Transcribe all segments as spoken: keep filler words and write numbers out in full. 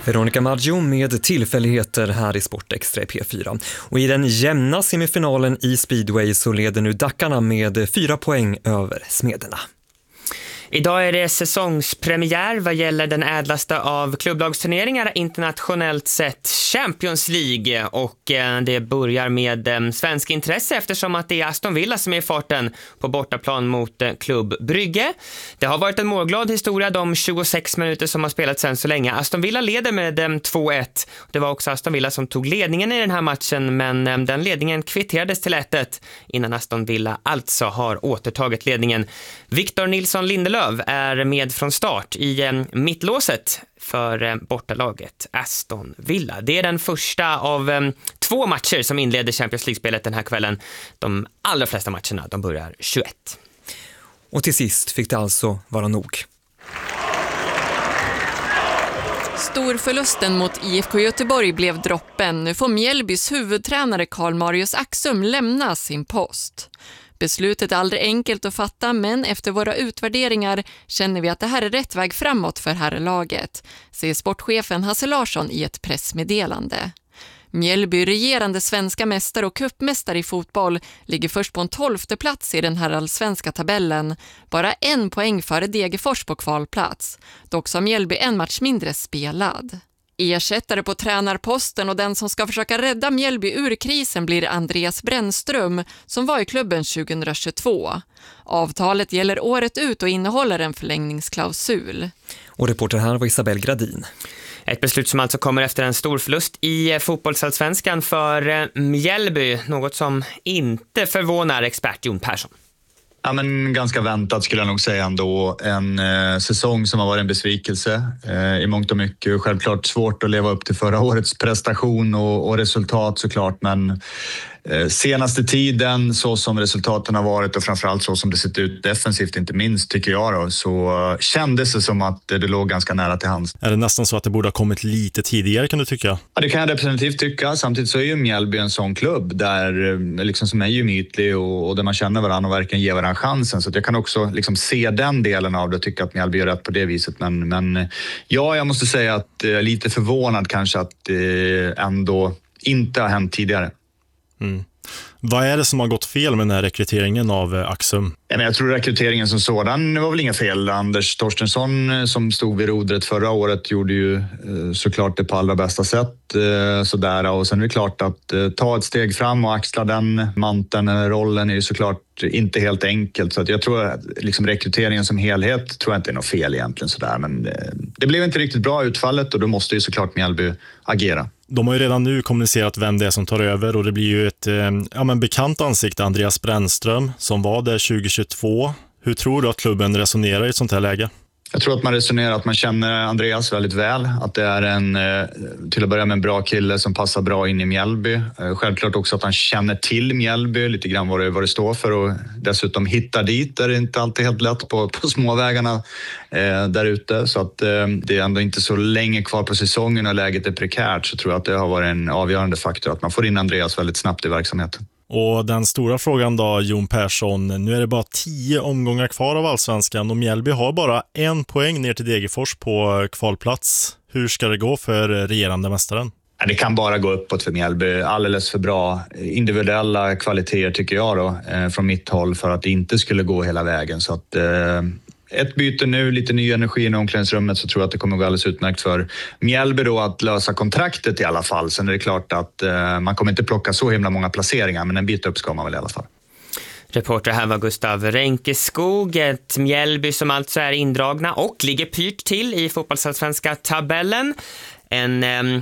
Veronica Maggio med tillfälligheter här i Sportextra i P fyra. Och i den jämna semifinalen i speedway så leder nu Dackarna med fyra poäng över Smederna. Idag är det säsongspremiär vad gäller den ädlaste av klubblagsturneringar internationellt sett, Champions League, och det börjar med svensk intresse eftersom att det är Aston Villa som är i farten på bortaplan mot Klubb Brygge. Det har varit en målglad historia de tjugosex minuter som har spelat sen så länge. Aston Villa leder med två ett. Det var också Aston Villa som tog ledningen i den här matchen, men den ledningen kvitterades till ett ett innan Aston Villa alltså har återtagit ledningen. Victor Nilsson Lindelöf är med från start i eh, mittlåset för eh, bortalaget Aston Villa. Det är den första av eh, två matcher som inleder Champions League-spelet den här kvällen. De allra flesta matcherna de börjar tjugoett. Och till sist fick det alltså vara nog. Storförlusten mot I F K Göteborg blev droppen. Nu får Mjällbys huvudtränare Karl Marius Axum lämna sin post. Beslutet är aldrig enkelt att fatta, men efter våra utvärderingar känner vi att det här är rätt väg framåt för herrlaget, säger sportchefen Hasse Larsson i ett pressmeddelande. Mjällby, regerande svenska mästare och cupmästare i fotboll, ligger först på en tolfte plats i den här allsvenska tabellen. Bara en poäng före Degerfors på kvalplats. Dock så har Mjällby en match mindre spelad. Ersättare på tränarposten och den som ska försöka rädda Mjällby ur krisen blir Andreas Brännström som var i klubben tjugohundratjugotvå. Avtalet gäller året ut och innehåller en förlängningsklausul. Och reporter här var Isabel Gradin. Ett beslut som alltså kommer efter en stor förlust i fotbollsallsvenskan för Mjällby, något som inte förvånar expert Jon Persson. Ja, men ganska väntat skulle jag nog säga ändå. En eh, säsong som har varit en besvikelse eh, i mångt och mycket. Självklart svårt att leva upp till förra årets prestation och, och resultat såklart, men eh, senaste tiden så som resultaten har varit och framförallt så som det sett ut defensivt inte minst tycker jag då, så kändes det som att det låg ganska nära till hands. Är det nästan så att det borde ha kommit lite tidigare kan du tycka? Ja, det kan jag definitivt tycka. Samtidigt så är ju Mjällby en sån klubb där liksom som är gemytlig och, och där man känner varandra och verkligen ger varandra chansen. Så att jag kan också liksom se den delen av det och tycka att Mjällby är rätt på det viset. Men, men ja, jag måste säga att jag är lite förvånad kanske att det ändå inte har hänt tidigare. Mm. Vad är det som har gått fel med den här rekryteringen av Axum? Jag tror rekryteringen som sådan var väl inga fel. Anders Torstensson som stod vid rodret förra året gjorde ju såklart det på allra bästa sätt. Sådär. Och sen är det klart att ta ett steg fram och axla den manteln eller rollen är ju såklart inte helt enkelt. Så att jag tror att liksom rekryteringen som helhet tror jag inte är något fel egentligen. Sådär. Men det blev inte riktigt bra utfallet och då måste ju såklart Mjällby agera. De har ju redan nu kommunicerat vem det är som tar över och det blir ju ett ja, men bekant ansikte, Andreas Brännström, som var där tjugohundratjugotvå. Hur tror du att klubben resonerar i ett sånt här läge? Jag tror att man resonerar att man känner Andreas väldigt väl. Att det är en, till att börja med en bra kille som passar bra in i Mjällby. Självklart också att han känner till Mjällby, lite grann vad det, vad det står för. Och dessutom hitta dit är det inte alltid helt lätt på, på småvägarna eh, där ute. Så att eh, det är ändå inte så länge kvar på säsongen och läget är prekärt. Så tror jag att det har varit en avgörande faktor att man får in Andreas väldigt snabbt i verksamheten. Och den stora frågan då, Jon Persson, nu är det bara tio omgångar kvar av allsvenskan och Mjällby har bara en poäng ner till Degerfors på kvalplats. Hur ska det gå för regerande mästaren? Det kan bara gå uppåt för Mjällby. Alldeles för bra individuella kvaliteter tycker jag då, från mitt håll för att det inte skulle gå hela vägen. Så att ett byte nu, lite ny energi i omklädningsrummet, så tror jag att det kommer gå alldeles utmärkt för Mjällby då att lösa kontraktet i alla fall. Sen är det klart att eh, man kommer inte plocka så himla många placeringar, men en bit upp ska man väl i alla fall. Reporter här var Gustav Ränkeskog. Ett Mjällby som alltså är indragna och ligger pyrt till i fotbollsallsvenska tabellen. En eh,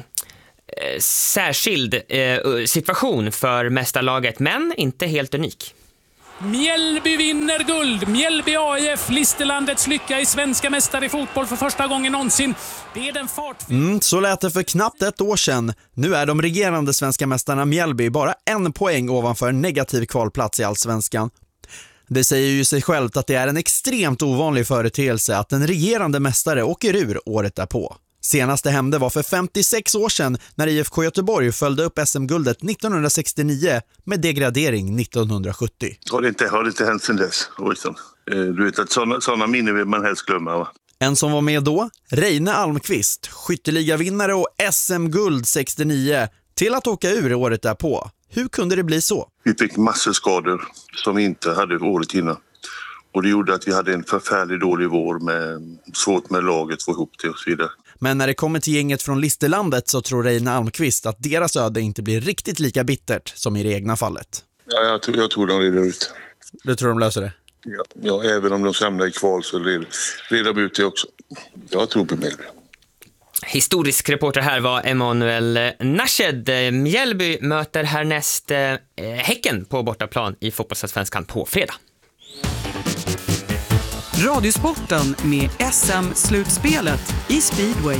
särskild eh, situation för mästarlaget, men inte helt unik. Mjällby vinner guld. Mjällby A I F, Listerlandets lycka i svenska mästare i fotboll för första gången någonsin. Det är den fart... Mm, så lät det för knappt ett år sedan. Nu är de regerande svenska mästarna Mjällby bara en poäng ovanför en negativ kvalplats i allsvenskan. Det säger ju sig självt att det är en extremt ovanlig företeelse att en regerande mästare åker ur året därpå. Senaste hände var för femtiosex år sedan när I F K Göteborg följde upp S M-guldet nittonhundrasextionio med degradering nittonhundrasjuttio. Har det inte, har det inte hänt sedan dess? Ojsan. Du vet att sådana, sådana minnen vill man helst glömma, va? En som var med då, Reine Almqvist, skytteligavinnare och S M-guld sextionio, till att åka ur året därpå. Hur kunde det bli så? Vi fick massor skador som vi inte hade året innan. Och det gjorde att vi hade en förfärligt dålig vår med svårt med laget, få ihop det och så vidare. Men när det kommer till gänget från Listerlandet så tror Reine Almqvist att deras öde inte blir riktigt lika bittert som i det egna fallet. Ja, jag, tror, jag tror de reder ut. Du tror de löser det? Ja, ja, även om de samlar i kval så reder, reder de ut det också. Jag tror på mig. Historisk reporter här var Emanuel Nashed. Mjällby möter härnäst eh, Häcken på bortaplan i fotbollsallsvenskan på fredag. Radiosporten med S M-slutspelet i speedway.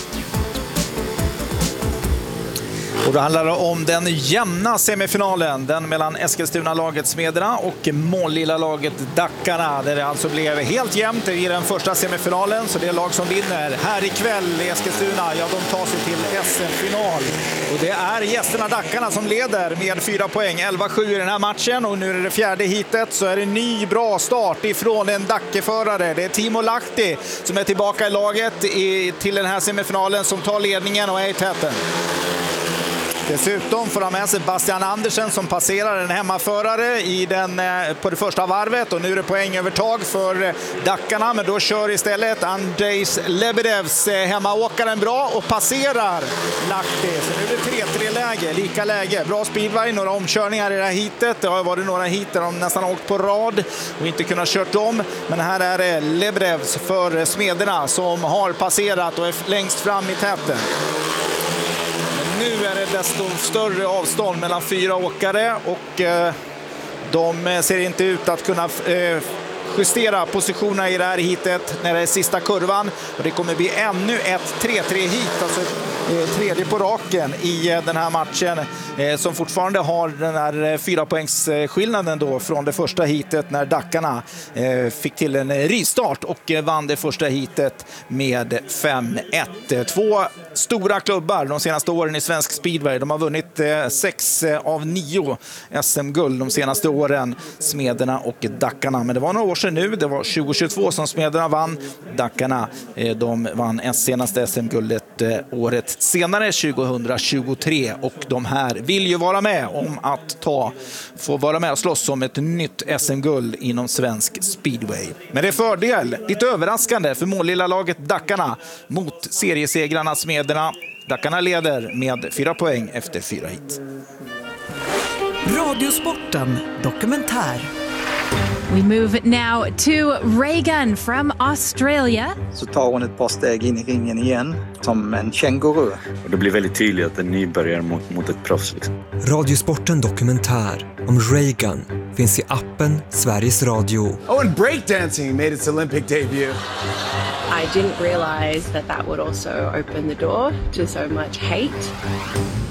Och då handlar det om den jämna semifinalen, den mellan Eskilstuna-laget Smederna och Målilla-laget Dackarna, där det alltså blev helt jämnt i den första semifinalen. Så det lag som vinner här ikväll i Eskilstuna, ja, de tar sig till S M-final. Och det är gästerna Dackarna som leder med fyra poäng, elva sju i den här matchen. Och nu är det fjärde hitet, så är det en ny bra start ifrån en Dackeförare. Det är Timo Lahti som är tillbaka i laget i, till den här semifinalen, som tar ledningen och är i täten. Dessutom får han med sig Bastian Andersen som passerar en hemmaförare i den, på det första varvet, och nu är det poängövertag för Dackarna, men då kör istället Andrejs Lebedevs hemmaåkaren bra och passerar Lahti. Så nu är det tre tre läge, lika läge. Bra speedway, några omkörningar i det här hitet. Det har varit några hit där de nästan åkt på rad och inte kunnat kört om, men här är det Lebedevs för Smederna som har passerat och är längst fram i täten. Nu är det desto större avstånd mellan fyra åkare, och eh, de ser inte ut att kunna eh, justera positionerna i det här hitet när det är sista kurvan. Och det kommer bli ännu ett tre tre hit, alltså eh, tredje på raken i eh, den här matchen, eh, som fortfarande har den här eh, fyra poängs eh, skillnaden då från det första hitet när Dackarna eh, fick till en eh, ristart och eh, vann det första hitet med fem ett. Två stora klubbar de senaste åren i svensk speedway. De har vunnit eh, sex eh, av nio S M-guld de senaste åren, Smederna och Dackarna. Men det var några år sedan nu, det var tjugo tjugotvå som Smederna vann. Dackarna, eh, de vann S senaste S M-guldet eh, året senare, tjugohundratjugotre, och de här vill ju vara med om att ta, få vara med och slåss om ett nytt S M-guld inom svensk speedway. Men det är fördel, lite överraskande för Målilla-laget Dackarna mot seriesegrarna Smederna. Dackarna leder med fyra poäng efter fyra hit. Radiosporten dokumentär. We move now to Reagan from Australia. Så tar hon ett par steg in i ringen igen som en känguru. Och det blir väldigt tydligt att en nybörjare mot, mot ett proffs. Liksom. Radiosporten dokumentär om Reagan finns i appen Sveriges Radio. Oh, and breakdancing made its Olympic debut. I didn't realize that that would also open the door to so much hate.